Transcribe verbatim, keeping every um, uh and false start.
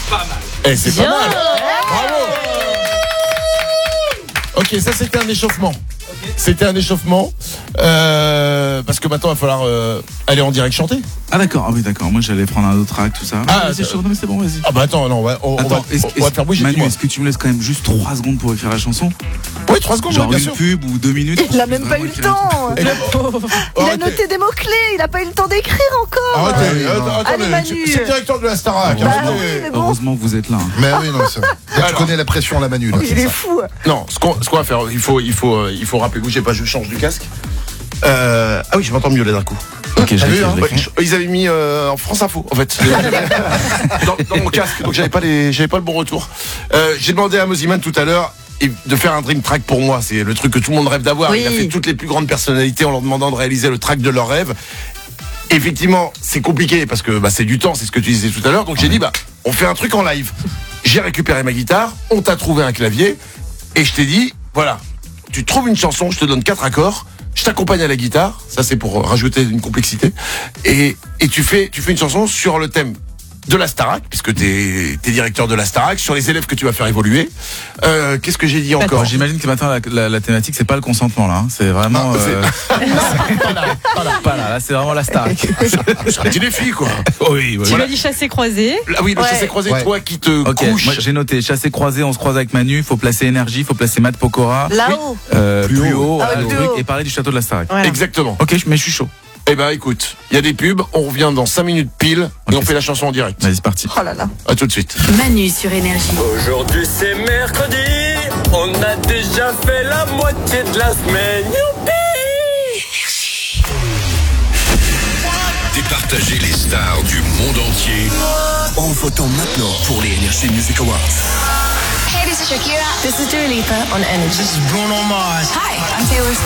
Pas mal. Eh, c'est pas Bien. mal. Bravo. Ok, ça c'était un échauffement. C'était un échauffement. Euh, parce que maintenant, il va falloir euh, aller en direct chanter. Ah d'accord, ah oui d'accord, moi j'allais prendre un autre track, tout ça. Ah, c'est chaud, non mais c'est bon, vas-y. Ah bah attends, non, on va, on, Attends, on va, est-ce, on va est-ce- faire bouger. Manu, dis-moi. est-ce que tu me laisses quand même juste trois secondes pour écrire la chanson? Oui, trois secondes, Genre bien une sûr. pub ou deux minutes? Il a même pas eu le temps. Et- Il a Arrêtez. noté des mots-clés, il a pas eu le temps d'écrire encore. Arrêtez, Ah oui, euh, non. attendez, Allez, Manu. c'est le directeur de la Starac. Bah arrêtez. oui, mais bon. Heureusement que vous êtes là. hein. Mais oui, non, ça. Là, tu Alors. connais la pression à la Manu. Là, Il est fou. Non, ce qu'on, ce qu'on va faire, il faut, il faut, euh, il faut rappeler. Bougez pas, je change du casque. Euh, ah oui, je m'entends mieux là d'un coup. Ok, je T'as l'ai vu, fait, hein je l'ai Ouais, fait. je- Ils avaient mis euh, en France Info en fait dans, dans mon casque, donc j'avais pas les, j'avais pas le bon retour. Euh, j'ai demandé à Moziman tout à l'heure et de faire un dream track pour moi. C'est le truc que tout le monde rêve d'avoir. Oui. Il a fait toutes les plus grandes personnalités en leur demandant de réaliser le track de leur rêve. Effectivement, c'est compliqué parce que bah, c'est du temps, c'est ce que tu disais tout à l'heure. Donc j'ai dit bah on fait un truc en live. J'ai récupéré ma guitare, on t'a trouvé un clavier et je t'ai dit voilà, tu trouves une chanson, je te donne quatre accords. Je t'accompagne à la guitare, ça c'est pour rajouter une complexité, et, et tu fais tu fais une chanson sur le thème de la Starac, puisque t'es t'es directeur de la Starac, sur les élèves que tu vas faire évoluer. Euh, Qu'est-ce que j'ai dit encore? Alors, j'imagine que maintenant la, la, la thématique c'est pas le consentement là, hein. C'est vraiment Ah, c'est- euh, Pas là, pas là. pas là, là c'est vraiment la star. C'est un petit défi quoi. Oui, oui. Tu m'as dit chasser croisé. Ah oui, le Ouais. chassé croisé, Ouais. toi qui te Ok, couches. moi j'ai noté chassé croisé, on se croise avec Manu, faut placer énergie, faut placer Matt Pokora, Là-haut. euh, Plus plus, haut. haut, Ah voilà, ouais, le plus truc, haut. et parler du château de la Starac. Voilà. Exactement. Ok, je- mais je suis chaud. Eh ben écoute, il y a des pubs, on revient dans cinq minutes pile et Ok. on fait la chanson en direct. Vas-y, c'est parti. Oh là là. À tout de suite. Manu sur Énergie. Aujourd'hui c'est mercredi, on a déjà fait la moitié de la semaine. Youpi! Départager les stars du monde entier en votant maintenant pour les Energy Music Awards. Hey, this is Shakira. This is Dua Lipa on Energy. This is Bruno Mars. Hi, I'm Taylor Swift.